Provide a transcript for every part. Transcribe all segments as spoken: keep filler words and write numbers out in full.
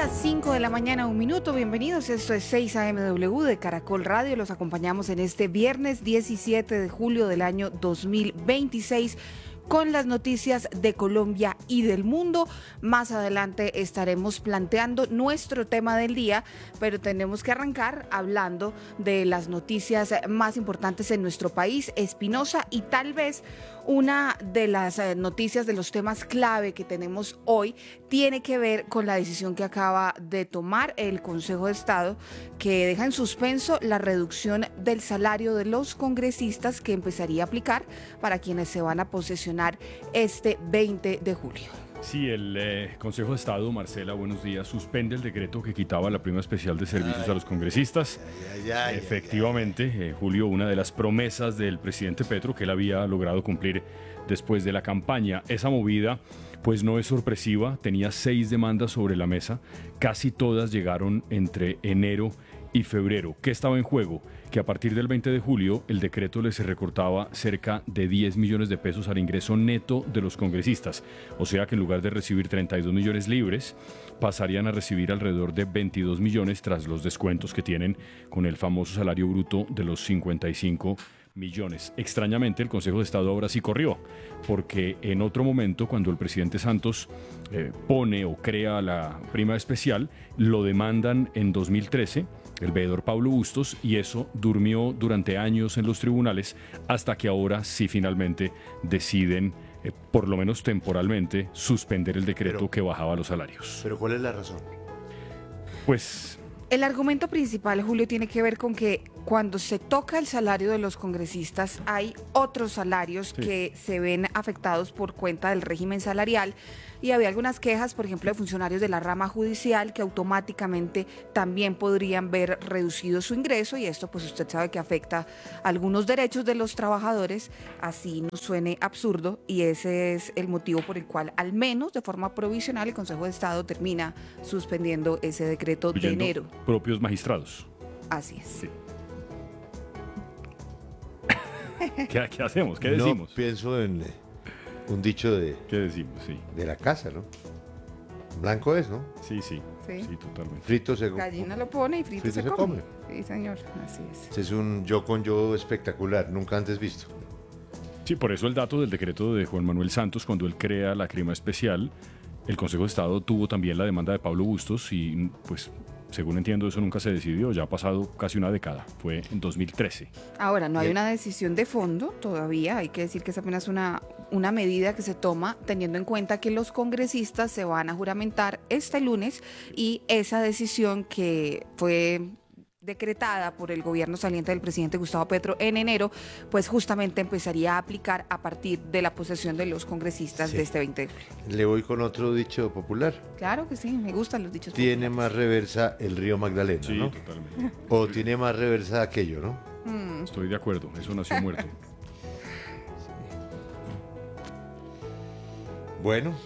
las cinco de la mañana, un minuto. Bienvenidos. Esto es seis A M W de Caracol Radio. Los acompañamos en este viernes diecisiete de julio del año dos mil veintiséis con las noticias de Colombia y del mundo. Más adelante estaremos planteando nuestro tema del día, pero tenemos que arrancar hablando de las noticias más importantes en nuestro país, Espinosa, y tal vez una de las noticias, de los temas clave que tenemos hoy, tiene que ver con la decisión que acaba de tomar el Consejo de Estado, que deja en suspenso la reducción del salario de los congresistas que empezaría a aplicar para quienes se van a posesionar este veinte de julio. Sí, el eh, Consejo de Estado, Marcela, buenos días, suspende el decreto que quitaba la prima especial de servicios ay, a los congresistas. Ay, ay, ay, Efectivamente, ay, ay. Eh, Julio, una de las promesas del presidente Petro que él había logrado cumplir después de la campaña. Esa movida, pues no es sorpresiva, tenía seis demandas sobre la mesa, casi todas llegaron entre enero y febrero. ¿Qué estaba en juego? Que a partir del veinte de julio el decreto les recortaba cerca de diez millones de pesos al ingreso neto de los congresistas. O sea que en lugar de recibir treinta y dos millones libres, pasarían a recibir alrededor de veintidós millones tras los descuentos que tienen con el famoso salario bruto de los cincuenta y cinco millones. Extrañamente, el Consejo de Estado ahora sí corrió, porque en otro momento, cuando el presidente Santos eh, pone o crea la prima especial, lo demandan en dos mil trece, el veedor Pablo Bustos, y eso durmió durante años en los tribunales, hasta que ahora sí finalmente deciden, eh, por lo menos temporalmente, suspender el decreto pero, que bajaba los salarios. ¿Pero cuál es la razón? Pues... El argumento principal, Julio, tiene que ver con que cuando se toca el salario de los congresistas hay otros salarios sí. que se ven afectados por cuenta del régimen salarial, y había algunas quejas, por ejemplo, de funcionarios de la rama judicial que automáticamente también podrían ver reducido su ingreso, y esto pues usted sabe que afecta algunos derechos de los trabajadores, así no suene absurdo, y ese es el motivo por el cual, al menos de forma provisional, el Consejo de Estado termina suspendiendo ese decreto de enero. Propios magistrados. Así es. Sí. ¿Qué, ¿Qué hacemos? ¿Qué decimos? No, pienso en eh, un dicho de... ¿Qué decimos? Sí. De la casa, ¿no? Blanco es, ¿no? Sí, sí. Sí, sí totalmente. Frito se... Gallina lo pone y frito, frito se, se come. come. Sí, señor, así es. Ese es un yo con yo espectacular, nunca antes visto. Sí, por eso el dato del decreto de Juan Manuel Santos, cuando él crea la crema especial, el Consejo de Estado tuvo también la demanda de Pablo Bustos y, pues... Según entiendo, eso nunca se decidió, ya ha pasado casi una década, fue en dos mil trece. Ahora, no hay una decisión de fondo todavía, hay que decir que es apenas una, una medida que se toma teniendo en cuenta que los congresistas se van a juramentar este lunes, y esa decisión que fue decretada por el gobierno saliente del presidente Gustavo Petro en enero, pues justamente empezaría a aplicar a partir de la posesión de los congresistas sí. de este veinte de julio. Le voy con otro dicho popular. Claro que sí, me gustan los dichos tiene populares. Más reversa el río Magdalena, sí, ¿no? Totalmente. O tiene más reversa aquello, ¿no? Mm. Estoy de acuerdo, eso nació muerto. Sí. Bueno.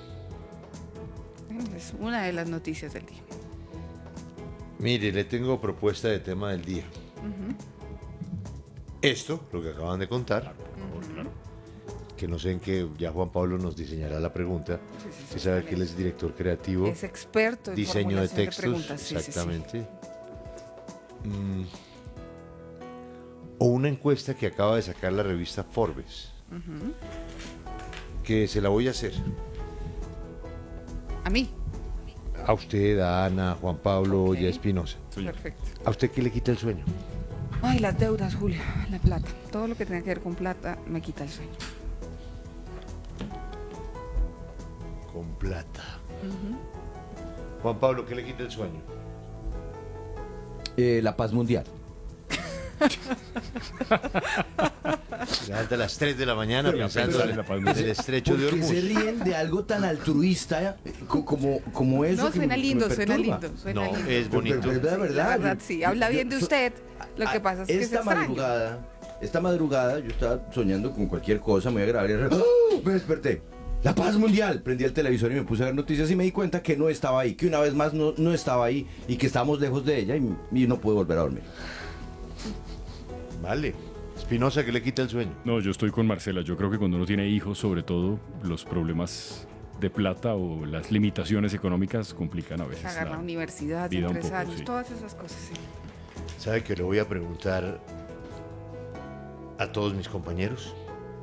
Es una de las noticias del día. Mire, le tengo propuesta de tema del día. Uh-huh. Esto, lo que acaban de contar, uh-huh. que no sé en qué, ya Juan Pablo nos diseñará la pregunta, sí, sí, sí, que sabe que él es director creativo. Es experto en diseño de textos, de sí, exactamente. Sí, sí. Mm. O una encuesta que acaba de sacar la revista Forbes, uh-huh. que se la voy a hacer. ¿A mí? A usted, a Ana, a Juan Pablo okay. y a Espinosa. Perfecto. ¿A usted qué le quita el sueño? Ay, las deudas, Julio, la plata. Todo lo que tenga que ver con plata me quita el sueño. Con plata. Uh-huh. Juan Pablo, ¿qué le quita el sueño? Eh, la paz mundial. Se levanta a las tres de la mañana pensando en el estrecho de Hormuz. ¿Por qué se ríen de algo tan altruista como, como eso? No, suena lindo, suena lindo, suena no, lindo. Es bonito. Pero, pero, verdad, la verdad, sí, habla bien de usted. Lo que pasa es que esta es madrugada, esta madrugada yo estaba soñando con cualquier cosa, me voy a grabar y ¡oh! Me desperté. La paz mundial. Prendí el televisor y me puse a ver noticias y me di cuenta que no estaba ahí, que una vez más no, no estaba ahí y que estábamos lejos de ella y, y no pude volver a dormir. Vale. Espinosa, ¿qué le quita el sueño? No, yo estoy con Marcela. Yo creo que cuando uno tiene hijos, sobre todo, los problemas de plata o las limitaciones económicas complican a veces. Pagar la, la universidad de vida un tres poco, años, sí. todas esas cosas, sí. ¿Sabe que le voy a preguntar a todos mis compañeros?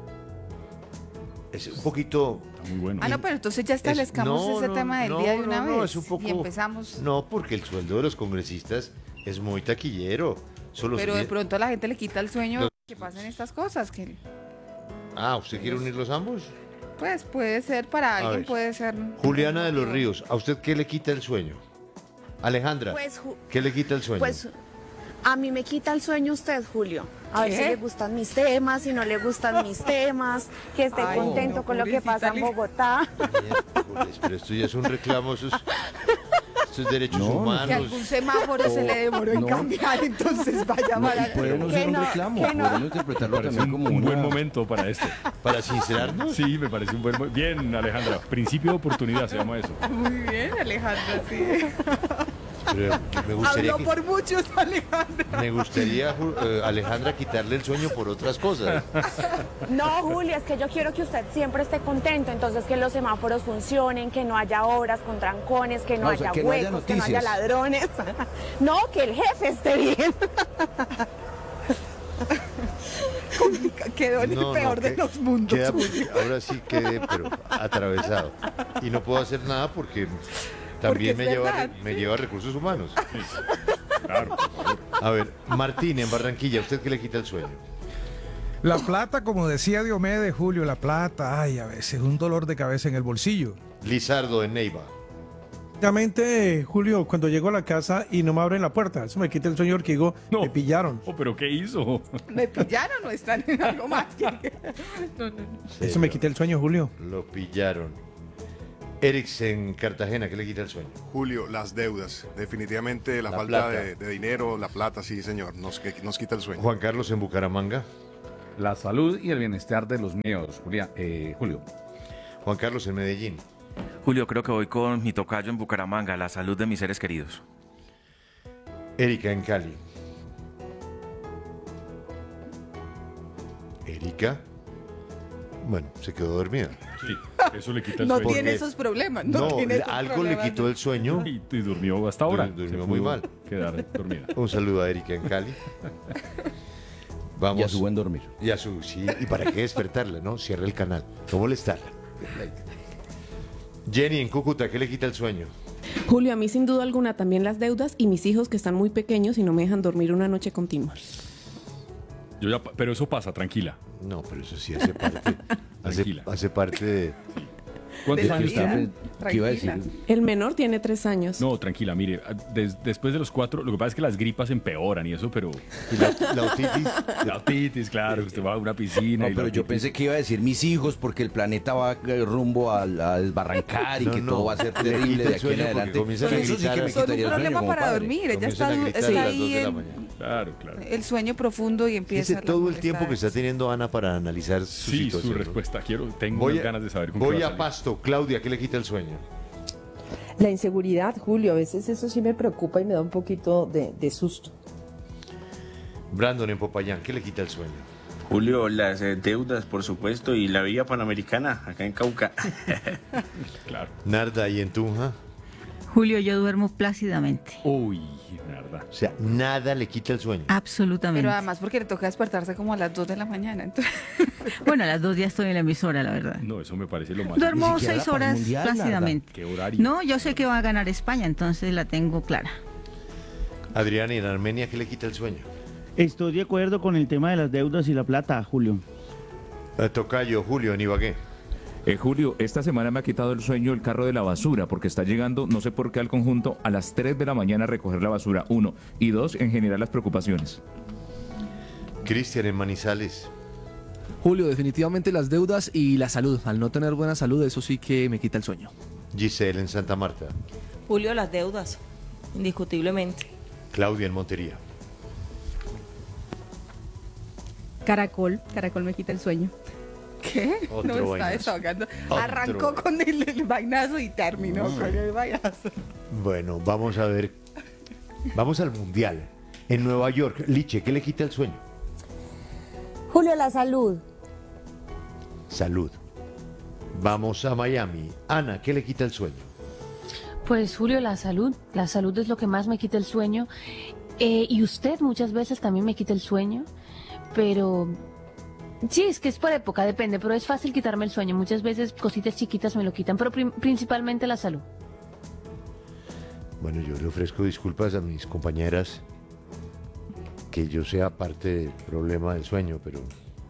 Es un poquito... Está muy bueno. Ah, no, pero entonces ya establezcamos Es- no, ese no, tema del no, día de no, una no, vez es un poco- y empezamos. No, porque el sueldo de los congresistas es muy taquillero. Solo Pero se- de pronto a la gente le quita el sueño Los- que pasen estas cosas, que Ah, ¿usted quiere unirlos ambos? pues puede ser para alguien, ver. puede ser. Juliana de los Ríos, ¿a usted qué le quita el sueño? Alejandra, Pues, Ju- ¿qué le quita el sueño? pues a mí me quita el sueño usted, Julio. A ver ¿Qué? si le gustan mis temas, si no le gustan mis temas, que esté Ay, contento no, con lo que pobrecita, pasa en le- Bogotá. Miércoles, pero esto ya es un reclamo, esos, estos derechos No, no. Que humanos. algún semáforo se le demoró en no. cambiar, entonces va a No, llamar y a... puede no Que ser un no, reclamo, que no. podemos interpretarlo Parece también un, como un buen una... momento para este. Para sincerarnos. Sí, me parece un buen momento. Bien, Alejandra. Principio de oportunidad se llama eso. Muy bien, Alejandra, sí. Pero me gustaría, Habló que- por muchos, Alejandra. me gustaría Ju- eh, Alejandra, quitarle el sueño por otras cosas. No, Julio, es que yo quiero que usted siempre esté contento, entonces que los semáforos funcionen, que no haya obras con trancones, que no Ah, o sea, haya que no haya huecos, que no haya noticias. ladrones. No, que el jefe esté bien. Quedó en el No, no, peor de que- los mundos. queda- ahora sí quedé, pero atravesado. Y no puedo hacer nada porque también Porque me, es lleva, verdad, me lleva a recursos humanos. Claro. A ver, Martín, en Barranquilla, ¿usted qué le quita el sueño? La plata, como decía Diomedes, Julio, la plata, ay, a veces un dolor de cabeza en el bolsillo. Lizardo, en Neiva. Prácticamente, Julio, cuando llego a la casa y no me abren la puerta, eso me quita el sueño porque digo, No. me pillaron. Oh, pero ¿qué hizo? ¿Me pillaron o están en algo más? que- No, no, no. Eso me quita el sueño, Julio. Lo pillaron. Erix, en Cartagena, ¿qué le quita el sueño? Julio, las deudas. Definitivamente la, La falta plata. de, de dinero, la plata, sí, señor, nos, que- nos quita el sueño. Juan Carlos, en Bucaramanga. La salud y el bienestar de los míos, Julia, eh, Julio. Juan Carlos, en Medellín. Julio, creo que voy con mi tocayo en Bucaramanga, la salud de mis seres queridos. Erika, en Cali. Erika. Bueno, se quedó dormida. Sí, eso le quita el No sueño. tiene qué? esos problemas. No, No, tiene esos algo le problemas, quitó no. el sueño. Y, y durmió hasta ahora. Dur- durmió Se muy pudo mal. Quedar dormida. Un saludo a Erika en Cali. Vamos. Y a su buen dormir. Y a su, sí, ¿y para qué despertarla, no? Cierra el canal, no molestarla. Jenny, en Cúcuta, ¿qué le quita el sueño? Julio, a mí sin duda alguna también las deudas y mis hijos que están muy pequeños y no me dejan dormir una noche continua. Yo ya, pa- pero eso pasa, tranquila. No, pero eso sí hace parte, hace, Tranquila. hace parte de... ¿Cuántos De años vida. tiene? ¿Qué iba a decir? Tranquila. El menor tiene tres años. No, tranquila, mire, des- después de los cuatro, lo que pasa es que las gripas empeoran y eso, pero y la, la otitis. la otitis, claro, usted va a una piscina No, y la pero yo otitis- pensé que iba a decir mis hijos porque el planeta va eh, rumbo a, a desbarrancar y No, que no, todo va a ser le terrible quita el de aquí en sueño porque adelante. comienzan a Eso sí gritar que me así. Son un quitaría el sueño problema como para padre. dormir. Ella está, Comienzan a gritar está a las ahí dos de la en mañana. Claro, claro. el sueño profundo y empieza Ese la todo el molestar. tiempo que está teniendo Ana para analizar su Sí, situación. su ¿no? respuesta. Quiero, tengo Voy unas a, ganas de saber con qué voy va a salir. Pasto. Claudia, ¿qué le quita el sueño? La inseguridad, Julio, a veces eso sí me preocupa y me da un poquito de, de susto. Brandon, en Popayán, ¿qué le quita el sueño? Julio, las eh, deudas, por supuesto, y la vía panamericana, acá en Cauca. Claro. Narda, y en Tunja. Julio, yo duermo plácidamente. Uy, nada. O sea, nada le quita el sueño. Absolutamente. Pero además porque le toca despertarse como a las dos de la mañana. Entonces, Bueno, a las dos ya estoy en la emisora, la verdad. No, eso me parece lo más. Duermo Ni siquiera seis la paz horas mundial, plácidamente. ¿Qué horario? No, yo sé que va a ganar España, entonces la tengo clara. Adrián, y en Armenia, ¿qué le quita el sueño? Estoy de acuerdo con el tema de las deudas y la plata, Julio. Eh, Tocayo, Julio, en Ibagué. Eh, Julio, esta semana me ha quitado el sueño el carro de la basura porque está llegando, no sé por qué, al conjunto a las tres de la mañana a recoger la basura, uno. Y dos, en general las preocupaciones. Cristian, en Manizales. Julio, definitivamente las deudas y la salud. Al no tener buena salud, eso sí que me quita el sueño. Giselle, en Santa Marta. Julio, las deudas, indiscutiblemente. Claudia, en Montería. Caracol, Caracol me quita el sueño. ¿qué? Otro no está vainazo. desahogando. Otro Arrancó con el, el vainazo y terminó Mm. con el vainazo. Bueno, vamos a ver. Vamos al Mundial. En Nueva York, Liche, ¿qué le quita el sueño? Julio, la salud. Salud. Vamos a Miami. Ana, ¿qué le quita el sueño? Pues Julio, la salud. La salud es lo que más me quita el sueño. Eh, y usted muchas veces también me quita el sueño. Pero sí, es que es por época, depende. Pero es fácil quitarme el sueño. Muchas veces cositas chiquitas me lo quitan. Pero prim- principalmente la salud. Bueno, yo le ofrezco disculpas a mis compañeras que yo sea parte del problema del sueño, pero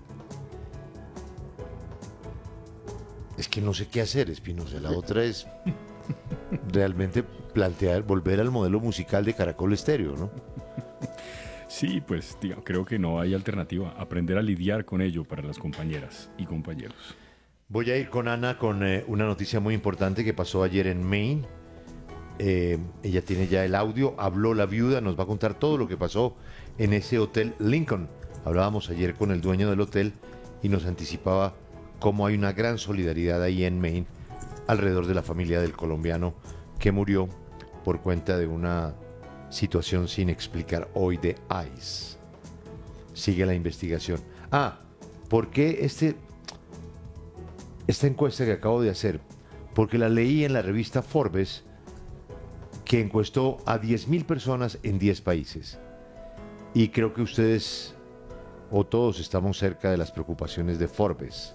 es que no sé qué hacer, Espinosa. La otra es realmente plantear, volver al modelo musical de Caracol Estéreo, ¿no? Sí, pues digamos, creo que no hay alternativa. Aprender a lidiar con ello para las compañeras y compañeros. Voy a ir con Ana con eh, una noticia muy importante que pasó ayer en Maine. Eh, ella tiene ya el audio, habló la viuda, nos va a contar todo lo que pasó en ese hotel Lincoln. Hablábamos ayer con el dueño del hotel y nos anticipaba cómo hay una gran solidaridad ahí en Maine alrededor de la familia del colombiano que murió por cuenta de una situación sin explicar hoy de ICE. Sigue la investigación. Ah, ¿por qué este, esta encuesta que acabo de hacer? Porque la leí en la revista Forbes, que encuestó a diez mil personas en diez países. Y creo que ustedes o todos estamos cerca de las preocupaciones de Forbes.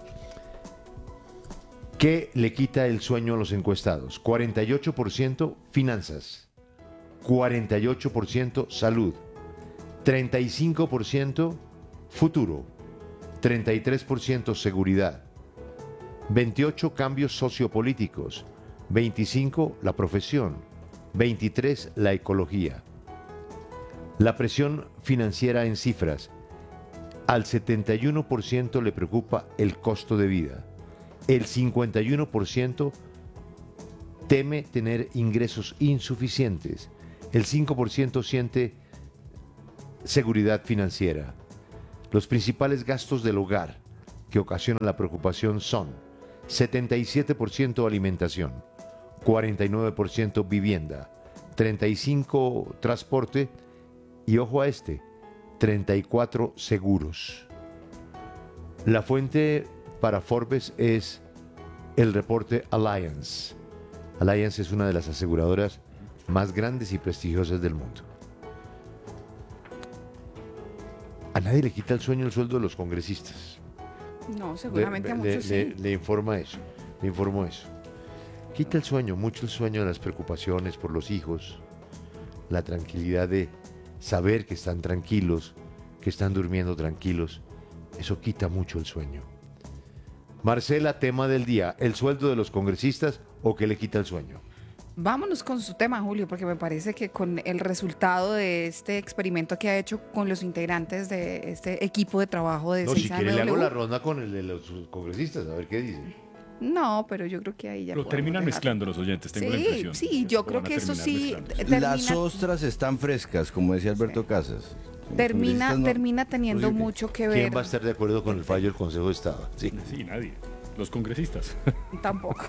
¿Qué le quita el sueño a los encuestados? cuarenta y ocho por ciento finanzas, cuarenta y ocho por ciento salud, treinta y cinco por ciento futuro, treinta y tres por ciento seguridad, veintiocho cambios sociopolíticos, veinticinco la profesión, veintitrés la ecología. La presión financiera en cifras. Al setenta y uno por ciento le preocupa el costo de vida. El cincuenta y uno por ciento teme tener ingresos insuficientes. El cinco por ciento siente seguridad financiera. Los principales gastos del hogar que ocasionan la preocupación son setenta y siete por ciento alimentación, cuarenta y nueve por ciento vivienda, treinta y cinco por ciento transporte y, ojo a este, treinta y cuatro por ciento seguros. La fuente para Forbes es el reporte Allianz. Allianz es una de las aseguradoras más grandes y prestigiosas del mundo. A nadie le quita el sueño el sueldo de los congresistas. No, seguramente a muchos le, sí. le, le informa eso, le informo eso. Quita el sueño, mucho el sueño de las preocupaciones por los hijos, la tranquilidad de saber que están tranquilos, que están durmiendo tranquilos. Eso quita mucho el sueño. Marcela, tema del día, ¿el sueldo de los congresistas o qué le quita el sueño? Vámonos con su tema, Julio, porque me parece que con el resultado de este experimento que ha hecho con los integrantes de este equipo de trabajo de No, si seis quiere le hago A M W. la ronda con el de los congresistas, a ver qué dicen. No, pero yo creo que ahí ya Lo podemos terminan dejar. mezclando los oyentes, tengo la Sí, impresión. sí, yo Lo creo van a que eso terminar sí mezclando. termina, Las ostras están frescas, como decía Alberto Casas. Los termina, congresistas no- termina teniendo Oye, mucho que ¿Quién ver. va a estar de acuerdo con el fallo del Consejo de Estado? Sí. Sí, nadie. Los congresistas. Tampoco.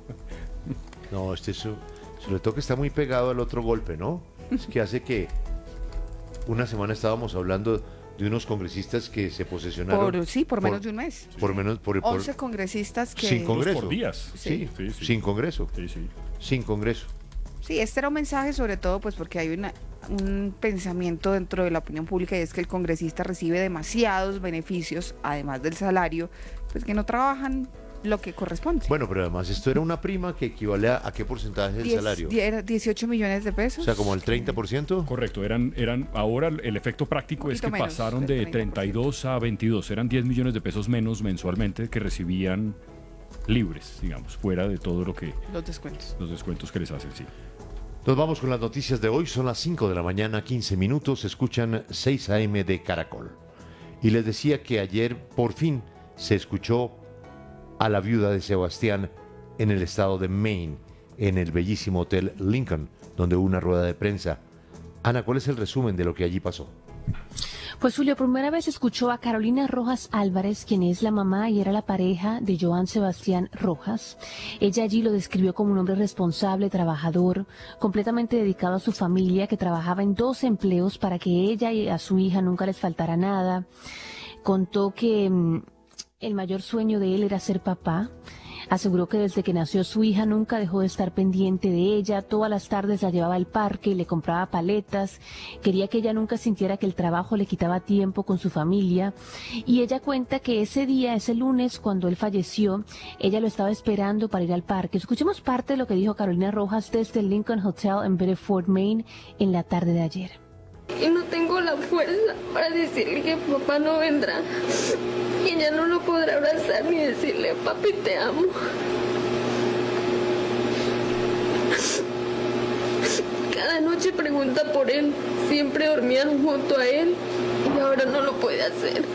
No, este su- sobre todo que está muy pegado al otro golpe, ¿no? Es que hace que una semana estábamos hablando de unos congresistas que se posesionaron. Por, sí, por menos de un mes. Por menos, por, por- once congresistas que... sin Congreso. Por días. Sí, Sí, sí. sin Congreso. Sí, sí. Sin Congreso. Sí, este era un mensaje sobre todo pues porque hay una, un pensamiento dentro de la opinión pública y es que el congresista recibe demasiados beneficios, además del salario, pues que no trabajan lo que corresponde. Bueno, pero además esto era una prima que equivale a, ¿a qué porcentaje del Diez- salario? die- era dieciocho millones de pesos. O sea, como el treinta por ciento. Correcto, eran, eran, ahora el efecto práctico es que Poquito menos pasaron del de treinta y dos a veintidós, eran diez millones de pesos menos mensualmente que recibían libres, digamos, fuera de todo lo que Los descuentos. los descuentos que les hacen, sí. Nos vamos con las noticias de hoy. Son las cinco de la mañana, quince minutos. Escuchan seis A M de Caracol. Y les decía que ayer por fin se escuchó a la viuda de Sebastián en el estado de Maine, en el bellísimo hotel Lincoln, donde hubo una rueda de prensa. Ana, ¿cuál es el resumen de lo que allí pasó? Pues Julio, por primera vez escuchó a Carolina Rojas Álvarez, quien es la mamá y era la pareja de Joan Sebastián Rojas. Ella allí lo describió como un hombre responsable, trabajador, completamente dedicado a su familia, que trabajaba en dos empleos para que ella y a su hija nunca les faltara nada. Contó que mmm, el mayor sueño de él era ser papá. Aseguró que desde que nació su hija nunca dejó de estar pendiente de ella, todas las tardes la llevaba al parque y le compraba paletas, quería que ella nunca sintiera que el trabajo le quitaba tiempo con su familia, y ella cuenta que ese día, ese lunes, cuando él falleció, ella lo estaba esperando para ir al parque. Escuchemos parte de lo que dijo Carolina Rojas desde el Lincoln Hotel en Bedford, Maine, en la tarde de ayer. Y no tengo la fuerza para decirle que papá no vendrá. Y ya no lo podrá abrazar ni decirle, papi, te amo. Cada noche pregunta por él. Siempre dormían junto a él y ahora no lo puede hacer.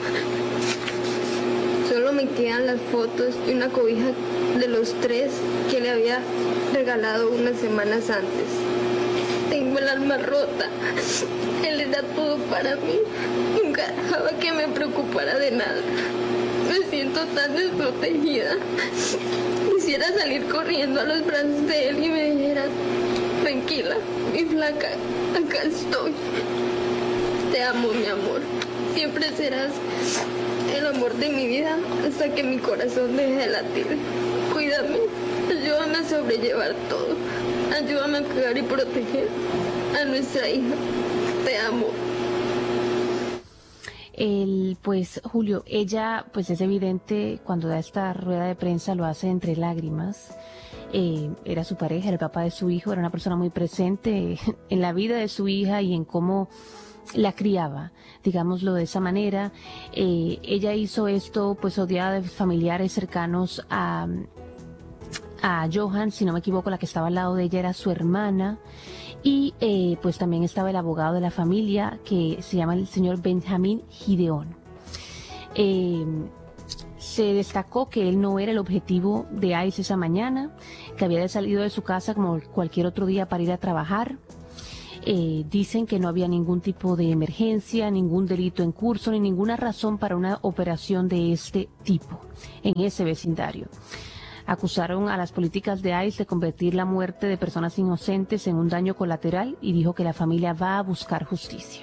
Solo me quedan las fotos y una cobija de los tres que le había regalado unas semanas antes. Tengo el alma rota. Él era todo para mí. Nunca dejaba que me preocupara de nada. Me siento tan desprotegida. Quisiera salir corriendo a los brazos de él y me dijera, tranquila, mi flaca, acá estoy. Te amo, mi amor. Siempre serás el amor de mi vida hasta que mi corazón deje de latir. Cuídame, ayúdame a sobrellevar todo. Ayúdame a cuidar y proteger a nuestra hija. Te amo. El, pues, Julio, ella, pues es evidente, cuando da esta rueda de prensa lo hace entre lágrimas. Eh, era su pareja, era el papá de su hijo, era una persona muy presente en la vida de su hija y en cómo la criaba, digámoslo de esa manera. Eh, ella hizo esto, pues, odiada de familiares cercanos a, a Johan, si no me equivoco, la que estaba al lado de ella era su hermana. Y eh, pues también estaba el abogado de la familia, que se llama el señor Benjamín Gideón. Eh, se destacó que él no era el objetivo de ICE esa mañana, que había salido de su casa como cualquier otro día para ir a trabajar. Eh, dicen que no había ningún tipo de emergencia, ningún delito en curso, ni ninguna razón para una operación de este tipo en ese vecindario. Acusaron a las políticas de ICE de convertir la muerte de personas inocentes en un daño colateral y dijo que la familia va a buscar justicia.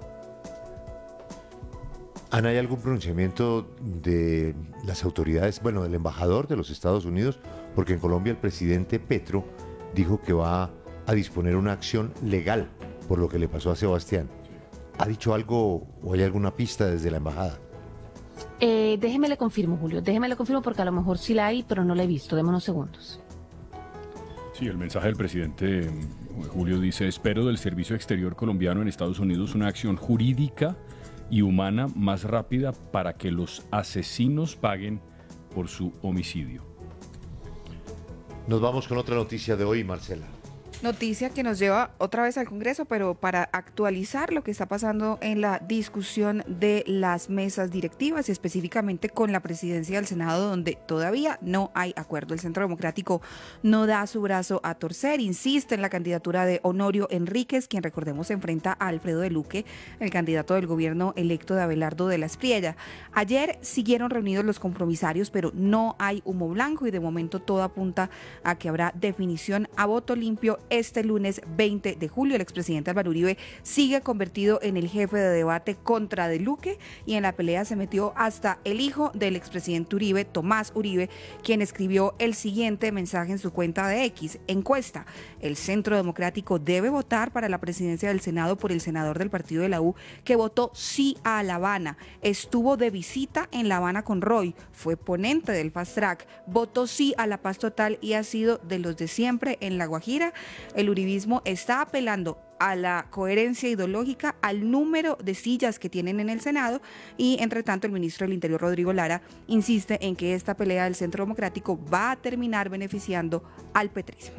Ana, ¿hay algún pronunciamiento de las autoridades, bueno, del embajador de los Estados Unidos? Porque en Colombia el presidente Petro dijo que va a disponer una acción legal por lo que le pasó a Sebastián. ¿Ha dicho algo o hay alguna pista desde la embajada? Eh, déjeme le confirmo, Julio, déjeme le confirmo porque a lo mejor sí la hay, pero no la he visto. Deme unos segundos. Sí, el mensaje del presidente Julio dice: espero del Servicio Exterior colombiano en Estados Unidos una acción jurídica y humana más rápida para que los asesinos paguen por su homicidio. Nos vamos con otra noticia de hoy, Marcela. Noticia que nos lleva otra vez al Congreso, pero para actualizar lo que está pasando en la discusión de las mesas directivas y específicamente con la presidencia del Senado, donde todavía no hay acuerdo. El Centro Democrático no da su brazo a torcer, insiste en la candidatura de Honorio Enríquez, quien, recordemos, se enfrenta a Alfredo de Luque, el candidato del gobierno electo de Abelardo de la Espriella. Ayer siguieron reunidos los compromisarios, pero no hay humo blanco y de momento todo apunta a que habrá definición a voto limpio este lunes veinte de julio. El expresidente Álvaro Uribe sigue convertido en el jefe de debate contra de Luque y en la pelea se metió hasta el hijo del expresidente Uribe, Tomás Uribe, quien escribió el siguiente mensaje en su cuenta de X. Encuesta: el Centro Democrático debe votar para la presidencia del Senado por el senador del partido de la U que votó sí a La Habana. Estuvo de visita en La Habana con Roy, fue ponente del Fast Track, votó sí a la paz total y ha sido de los de siempre en La Guajira. El uribismo está apelando a la coherencia ideológica, al número de sillas que tienen en el Senado y, entre tanto, el ministro del Interior, Rodrigo Lara, insiste en que esta pelea del Centro Democrático va a terminar beneficiando al petrismo.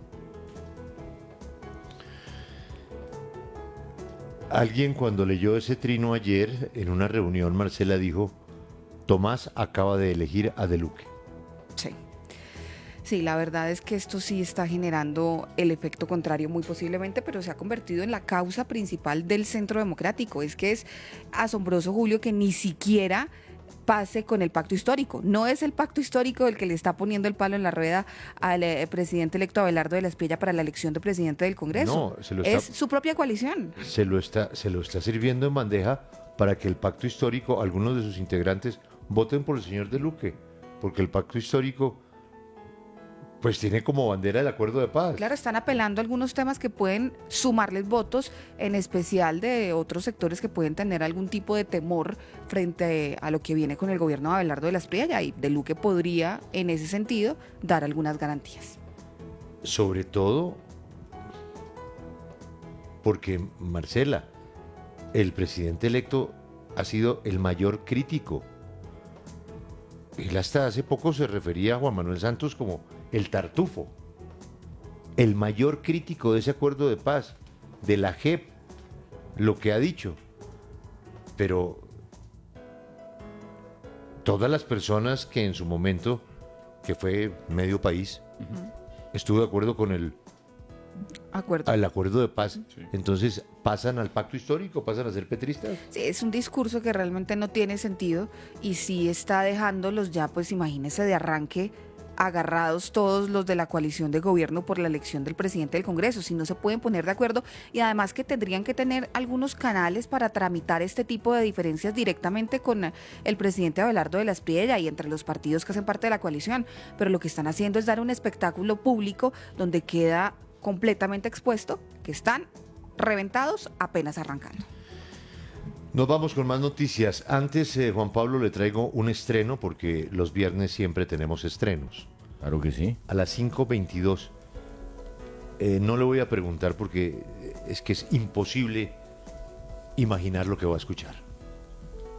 Alguien, cuando leyó ese trino ayer en una reunión, Marcela, dijo: Tomás acaba de elegir a De Luque. Sí. Sí, la verdad es que esto sí está generando el efecto contrario muy posiblemente, pero se ha convertido en la causa principal del Centro Democrático. Es que es asombroso, Julio, que ni siquiera pase con el pacto histórico. No es el pacto histórico el que le está poniendo el palo en la rueda al eh, presidente electo Abelardo de la Espriella para la elección de presidente del Congreso. No, se lo está, es su propia coalición. Se lo está, se lo está sirviendo en bandeja para que el pacto histórico, algunos de sus integrantes, voten por el señor De Luque, porque el pacto histórico Pues tiene como bandera el acuerdo de paz. Claro, están apelando a algunos temas que pueden sumarles votos, en especial de otros sectores que pueden tener algún tipo de temor frente a lo que viene con el gobierno de Abelardo de la Espriella, y De Luque podría, en ese sentido, dar algunas garantías. Sobre todo porque, Marcela, el presidente electo ha sido el mayor crítico. Él hasta hace poco se refería a Juan Manuel Santos como el tartufo, el mayor crítico de ese acuerdo de paz, de la J E P, lo que ha dicho. Pero todas las personas que en su momento, que fue medio país, uh-huh. estuvo de acuerdo con el acuerdo, el acuerdo de paz, sí. Entonces pasan al pacto histórico, pasan a ser petristas. Sí, es un discurso que realmente no tiene sentido y sí está dejándolos ya, pues imagínese, de arranque agarrados todos los de la coalición de gobierno por la elección del presidente del Congreso, si no se pueden poner de acuerdo, y además que tendrían que tener algunos canales para tramitar este tipo de diferencias directamente con el presidente Abelardo de la Espriella y entre los partidos que hacen parte de la coalición, pero lo que están haciendo es dar un espectáculo público donde queda completamente expuesto que están reventados apenas arrancando. Nos vamos con más noticias. Antes, eh, Juan Pablo, le traigo un estreno porque los viernes siempre tenemos estrenos. Claro que sí. A las cinco veintidós. Eh, no le voy a preguntar porque es que es imposible imaginar lo que va a escuchar.